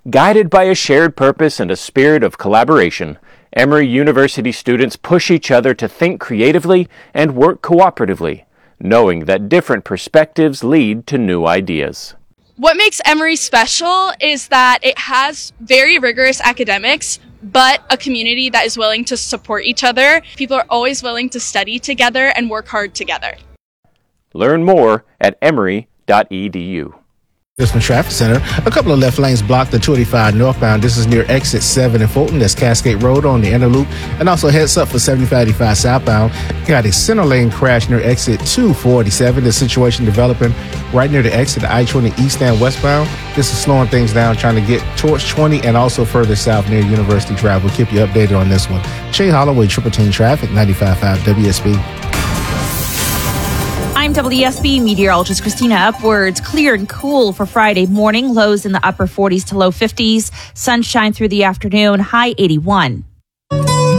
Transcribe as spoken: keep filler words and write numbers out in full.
Guided by a shared purpose and a spirit of collaboration, Emory University students push each other to think creatively and work cooperatively, knowing that different perspectives lead to new ideas. What makes Emory special is that it has very rigorous academics, but a community that is willing to support each other. People are always willing to study together and work hard together. Learn more at emory dot e d u. This from Traffic Center. A couple of left lanes blocked the two eighty-five northbound. This is near exit seven in Fulton. That's Cascade Road on the inner loop. And also heads up for seventy-five eighty-five southbound. Got a center lane crash near exit two forty-seven. The situation developing right near the exit of I twenty east and westbound. This is slowing things down, trying to get towards twenty and also further south near University Drive. We'll keep you updated on this one. Shay Holloway, Triple Team Traffic, ninety-five point five W S B. I'm W S B meteorologist Christina Upwards. Clear and cool for Friday morning. Lows in the upper forties to low fifties. Sunshine through the afternoon. High eighty-one.